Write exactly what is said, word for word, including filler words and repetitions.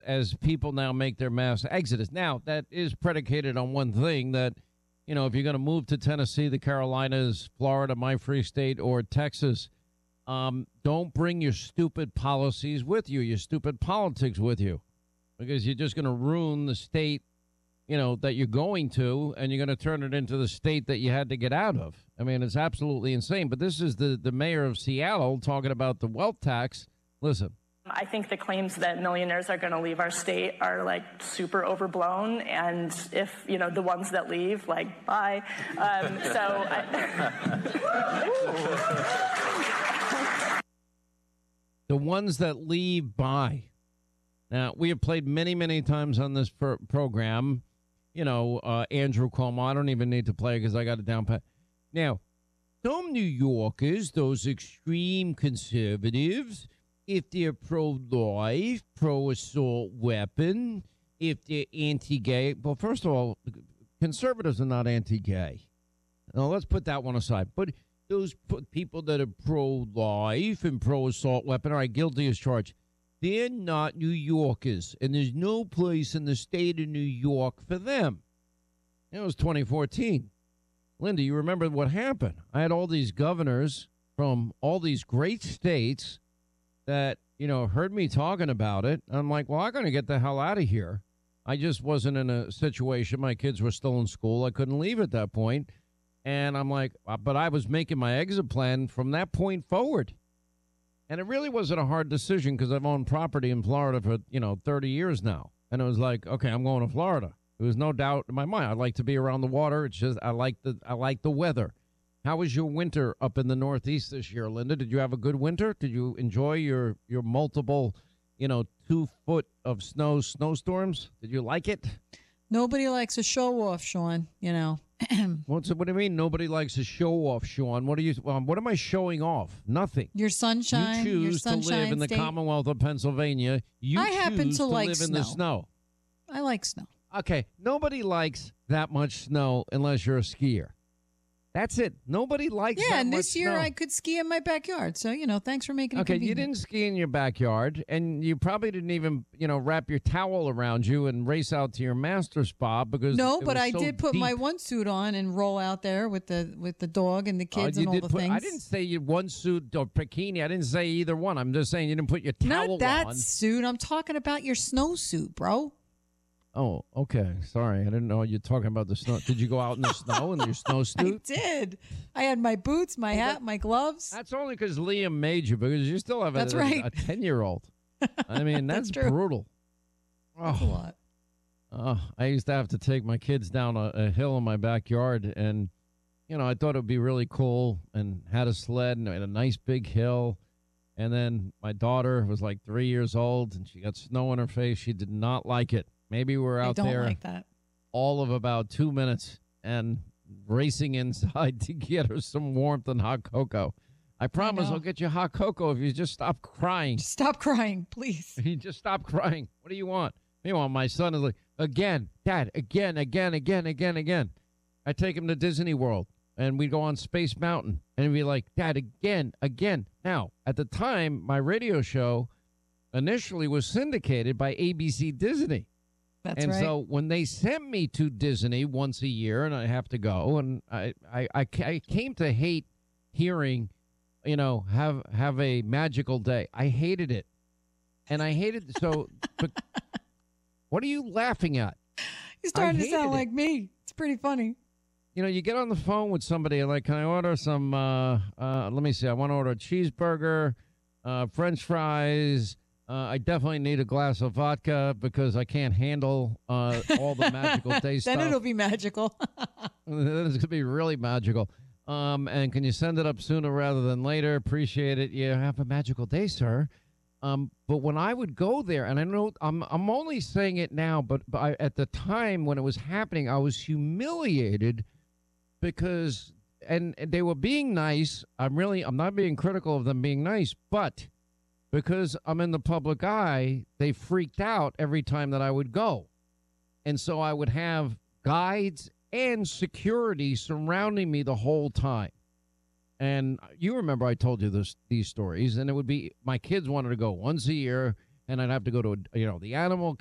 as people now make their mass exodus. Now, that is predicated on one thing that, you know, if you're going to move to Tennessee, the Carolinas, Florida, my free state, or Texas, um, don't bring your stupid policies with you, your stupid politics with you, because you're just going to ruin the state, you know, that you're going to, and you're going to turn it into the state that you had to get out of. I mean, it's absolutely insane. But this is the, the mayor of Seattle talking about the wealth tax. Listen. I think the claims that millionaires are going to leave our state are like super overblown, and if you know the ones that leave, like bye. Um, so, I... the ones that leave, bye. Now we have played many, many times on this pro- program. You know, uh, Andrew Cuomo. I don't even need to play because I got it down pat. Now, some New Yorkers, those extreme conservatives, if they're pro-life, pro-assault weapon, if they're anti-gay. Well, first of all, conservatives are not anti-gay. Now, let's put that one aside. But those people that are pro-life and pro-assault weapon are guilty as charged. They're not New Yorkers, and there's no place in the state of New York for them. It was twenty fourteen. Linda, you remember what happened? I had all these governors from all these great states that, you know, heard me talking about it. I'm like, well, I'm going to get the hell out of here. I just wasn't in a situation. My kids were still in school. I couldn't leave at that point. And I'm like, but I was making my exit plan from that point forward. And it really wasn't a hard decision because I've owned property in Florida for, you know, thirty years now. And it was like, okay, I'm going to Florida. There was no doubt in my mind. I like to be around the water. It's just I like the I like the weather. How was your winter up in the Northeast this year, Linda? Did you have a good winter? Did you enjoy your, your multiple, you know, two foot of snow snowstorms? Did you like it? Nobody likes a show off, Sean, you know. What's it, what do you mean nobody likes a show off, Sean? What are you? Um, what am I showing off? Nothing. Your sunshine. You choose your sunshine to live in the state. Commonwealth of Pennsylvania. You I choose happen to, to like live in snow. the snow. I like snow. Okay, nobody likes that much snow unless you're a skier. That's it. Nobody likes Yeah, that and much this year snow. I could ski in my backyard. So, you know, thanks for making it Okay, you convenient. didn't ski in your backyard, and you probably didn't even, you know, wrap your towel around you and race out to your master spa because No, it but was I so did put deep. my one suit on and roll out there with the with the dog and the Uh, kids you and all did the put- things. I didn't say you one suit or bikini. I didn't say either one. I'm just saying you didn't put your towel Not that on. suit. I'm talking about your snowsuit, bro. Oh, okay. Sorry. I didn't know you were talking about the snow. Did you go out in the snow in your I snowsuit? did. I had my boots, my hat, my gloves. That's only because Liam made you, because you still have That's a, right. a ten-year-old. I mean, that's, That's true. brutal. That's a Oh, lot. oh, I used to have to take my kids down a, a hill in my backyard, and, you know, I thought it would be really cool and had a sled and had a nice big hill. And then my daughter was like three years old, and she got snow on her face. She did not like it. Maybe we were I out don't there like that. all of about two minutes and racing inside to get her some warmth and hot cocoa. I promise know. I'll get you hot cocoa if you just stop crying. Stop crying, please. You just stop crying. What do you want? Meanwhile, my son is like, again, Dad, again, again, again, again, again. I take him to Disney World, and we go on Space Mountain, and he'd be like, Dad, again, again. Now, at the time, my radio show initially was syndicated by A B C Disney. That's and right. so when they sent me to Disney once a year and I have to go, and I, I, I, I came to hate hearing, you know, have have a magical day. I hated it. And I hated so but what are you laughing at? You're starting I to sound hated it. like me. It's pretty funny. You know, you get on the phone with somebody and like, can I order some uh uh let me see, I want to order a cheeseburger, uh French fries. Uh, I definitely need a glass of vodka because I can't handle uh, all the magical day stuff. Then it'll be magical. Then it's going to be really magical. Um, and can you send it up sooner rather than later? Appreciate it. You have a magical day, sir. Um, but when I would go there, and I know I'm I'm only saying it now, but, but I, at the time when it was happening, I was humiliated because, and, and they were being nice. I'm really, I'm not being critical of them being nice, but because I'm in the public eye, they freaked out every time that I would go. And so I would have guides and security surrounding me the whole time. And you remember I told you this these stories, and it would be my kids wanted to go once a year. and I'd have to go to, a, you know, the animal